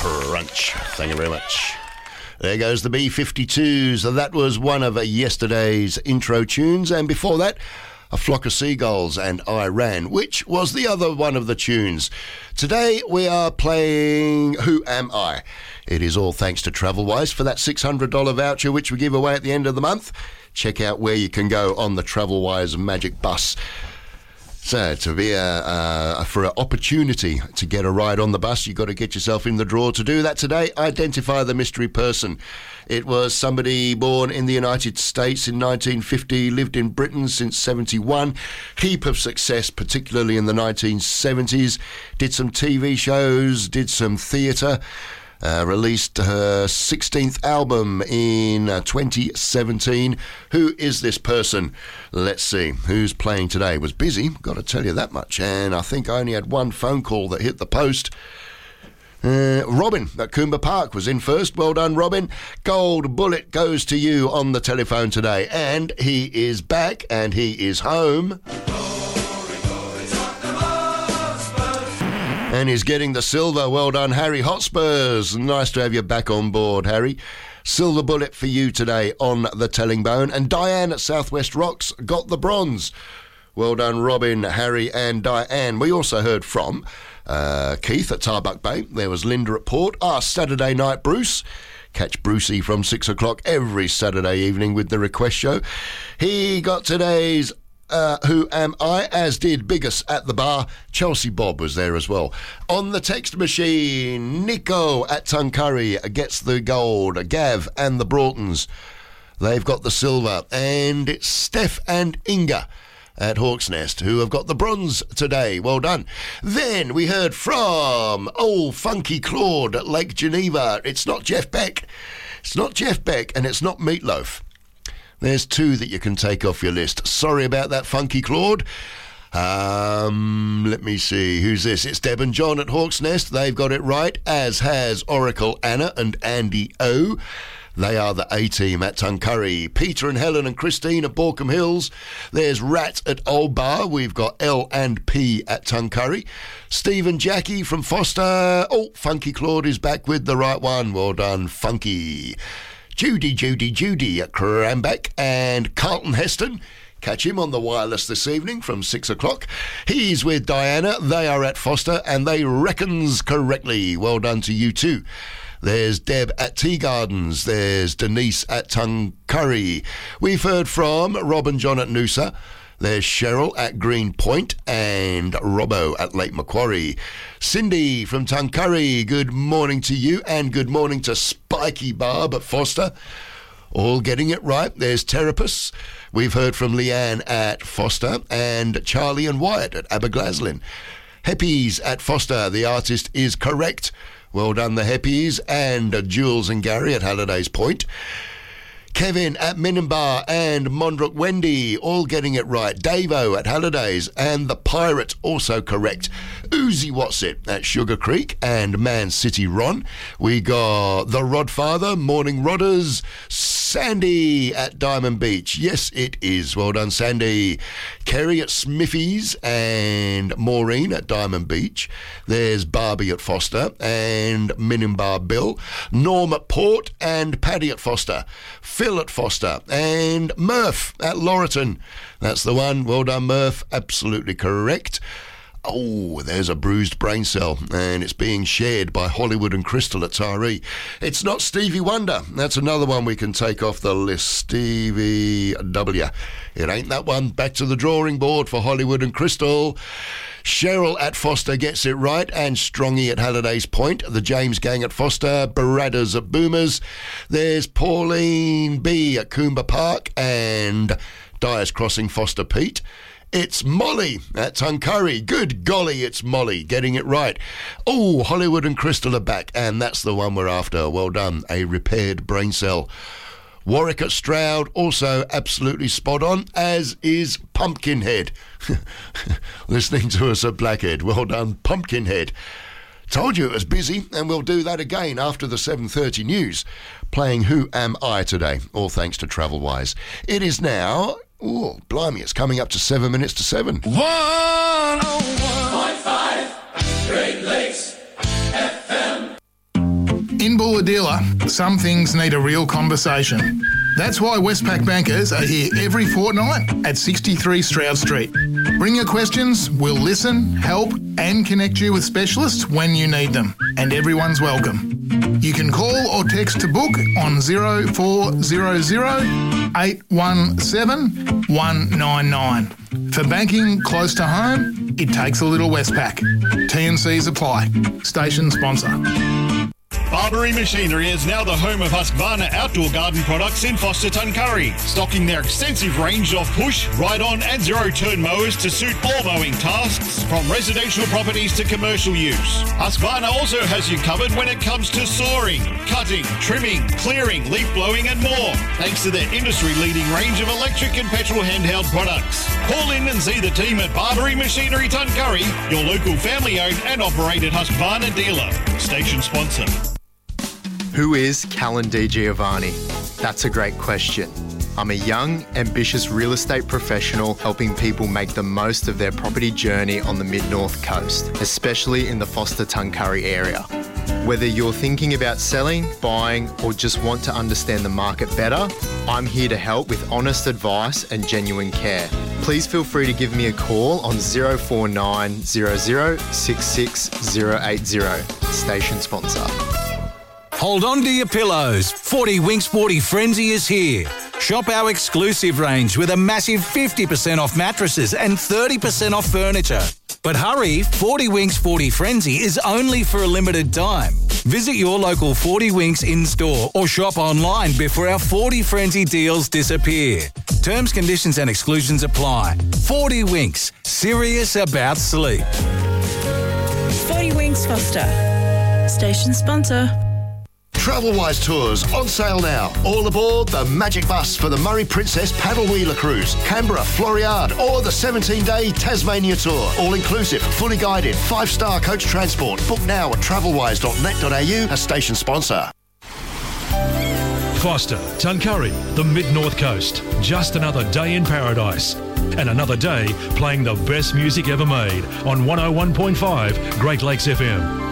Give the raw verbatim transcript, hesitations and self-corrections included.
crunch. Thank you very much. There goes the B fifty-twos. That was one of yesterday's intro tunes, and before that, A Flock of Seagulls and I Ran, which was the other one of the tunes. Today we are playing Who Am I? It is all thanks to TravelWise for that six hundred dollars voucher which we give away at the end of the month. Check out where you can go on the TravelWise Magic Bus. So, to be a, uh, for an opportunity to get a ride on the bus, you've got to get yourself in the draw. To do that today, identify the mystery person. It was somebody born in the United States in nineteen fifty, lived in Britain since seventy-one. Heap of success, particularly in the nineteen seventies. Did some T V shows, did some theatre. Uh, released her sixteenth album in uh, twenty seventeen. Who is this person? Let's see. Who's playing today? Was busy, got to tell you that much. And I think I only had one phone call that hit the post. Uh, Robin at Coomber Park was in first. Well done, Robin. Gold bullet goes to you on the telephone today. And he is back and he is home. And he's getting the silver. Well done, Harry Hotspurs. Nice to have you back on board, Harry. Silver bullet for you today on the telling bone. And Diane at Southwest Rocks got the bronze. Well done, Robin, Harry and Diane. We also heard from uh, Keith at Tarbuck Bay. There was Linda at Port. Our Saturday night Bruce. Catch Brucey from six o'clock every Saturday evening with the request show. He got today's Uh, Who Am I, as did Biggest at the bar. Chelsea Bob was there as well. On the text machine, Nico at Tuncurry gets the gold. Gav and the Broughtons, they've got the silver. And it's Steph and Inga at Hawk's Nest who have got the bronze today. Well done. Then we heard from old Funky Claude at Lake Geneva. It's not Jeff Beck. It's not Jeff Beck and it's not Meatloaf. There's two that you can take off your list. Sorry about that, Funky Claude. Um, let me see. Who's this? It's Deb and John at Hawk's Nest. They've got it right, as has Oracle Anna and Andy O. They are the A-team at Tuncurry. Peter and Helen and Christine at Borkham Hills. There's Rat at Old Bar. We've got L and P at Tuncurry. Steve and Jackie from Foster. Oh, Funky Claude is back with the right one. Well done, Funky. Judy, Judy, Judy at Cranbeck and Carlton Heston. Catch him on the wireless this evening from six o'clock. He's with Diana. They are at Foster and they reckons correctly. Well done to you too. There's Deb at Tea Gardens. There's Denise at Tuncurry. We've heard from Rob and John at Noosa. There's Cheryl at Green Point and Robbo at Lake Macquarie. Cindy from Tuncurry, good morning to you and good morning to Spiky Barb at Foster. All getting it right. There's Terapus. We've heard from Leanne at Foster and Charlie and Wyatt at Aberglaslyn. Heppies at Foster, the artist is correct. Well done, the Heppies. And Jules and Gary at Halliday's Point. Kevin at Minimbar and Mondrook Wendy, all getting it right. Davo at Hallidays and the Pirate, also correct. Uzi Watsit at Sugar Creek and Man City Ron. We got the Rodfather, Morning Rodders. Sandy at Diamond Beach. Yes, it is. Well done, Sandy. Kerry at Smithies and Maureen at Diamond Beach. There's Barbie at Foster and Minimbar Bill. Norm at Port and Paddy at Foster. Phil at Foster and Murph at Laurelton. That's the one. Well done, Murph. Absolutely correct. Oh, there's a bruised brain cell, and it's being shared by Hollywood and Crystal at Taree. It's not Stevie Wonder. That's another one we can take off the list. Stevie W. It ain't that one. Back to the drawing board for Hollywood and Crystal. Cheryl at Foster gets it right, and Strongy at Halliday's Point. The James Gang at Foster, Baradas at Boomers. There's Pauline B at Coomber Park, and Dyers Crossing Foster Pete. It's Molly at Tuncurry. Good golly, it's Molly getting it right. Oh, Hollywood and Crystal are back, and that's the one we're after. Well done, a repaired brain cell. Warwick at Stroud, also absolutely spot on, as is Pumpkinhead. Listening to us at Blackhead. Well done, Pumpkinhead. Told you it was busy, and we'll do that again after the seven thirty news. Playing Who Am I today, all thanks to TravelWise. It is now... Oh, blimey, it's coming up to seven minutes to seven. one oh one point five Great Lakes F M. In Bulahdelah, some things need a real conversation. That's why Westpac bankers are here every fortnight at sixty-three Stroud Street. Bring your questions, we'll listen, help and connect you with specialists when you need them. And everyone's welcome. You can call or text to book on zero four zero zero, eight one seven, one nine nine. For banking close to home, it takes a little Westpac. T and Cs apply. Station sponsor. Barbary Machinery is now the home of Husqvarna outdoor garden products in Foster Tuncurry, stocking their extensive range of push, ride-on and zero-turn mowers to suit all mowing tasks, from residential properties to commercial use. Husqvarna also has you covered when it comes to sawing, cutting, trimming, clearing, leaf blowing and more, thanks to their industry-leading range of electric and petrol handheld products. Call in and see the team at Barbary Machinery Tuncurry, your local family-owned and operated Husqvarna dealer. Station sponsor. Who is Callan Di Giovanni? That's a great question. I'm a young, ambitious real estate professional helping people make the most of their property journey on the Mid-North Coast, especially in the Foster Tuncurry area. Whether you're thinking about selling, buying, or just want to understand the market better, I'm here to help with honest advice and genuine care. Please feel free to give me a call on zero four nine zero zero six six zero eight zero. Station sponsor. Hold on to your pillows. forty Winks forty Frenzy is here. Shop our exclusive range with a massive fifty percent off mattresses and thirty percent off furniture. But hurry, forty Winks forty Frenzy is only for a limited time. Visit your local forty Winks in-store or shop online before our forty Frenzy deals disappear. Terms, conditions and exclusions apply. forty Winks, serious about sleep. forty Winks Foster. Station sponsor. Travelwise Tours on sale now. All aboard the Magic Bus for the Murray Princess Paddle Wheeler Cruise, Canberra, Floriade, or the seventeen-day Tasmania Tour. All inclusive, fully guided, five-star coach transport. Book now at travelwise dot net dot a u, a station sponsor. Foster, Tuncurry, the Mid-North Coast. Just another day in paradise. And another day playing the best music ever made on one oh one point five Great Lakes F M.